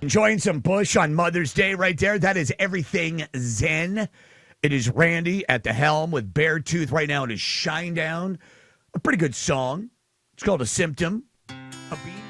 Enjoying some Bush on Mother's Day right there. That is Everything Zen. It is Randy at the helm with Beartooth right now. It is Shinedown. A pretty good song. It's called A Symptom. A beat.